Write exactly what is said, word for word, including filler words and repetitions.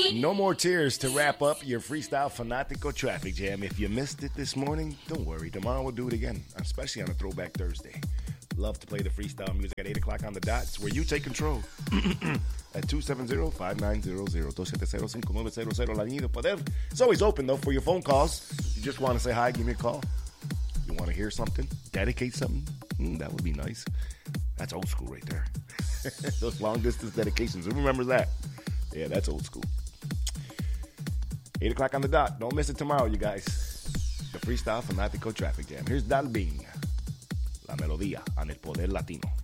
No more tears to wrap up your Freestyle Fanatico Traffic Jam. If you missed it this morning, don't worry. Tomorrow we'll do it again, especially on a Throwback Thursday. Love to play the freestyle music at eight o'clock on the dot. It's where you take control. At two seven zero, five nine zero zero, two seven zero, five nine zero zero, La Línea de Poder. It's always open, though, for your phone calls. You just want to say hi, give me a call. You want to hear something? Dedicate something? Mm, that would be nice. That's old school right there. Those long-distance dedications. Who remembers that? Yeah, that's old school. eight o'clock on the dot. Don't miss it tomorrow, you guys. The Freestyle Fanatico Traffic Jam. Here's Dalvin. La melodía en el poder latino.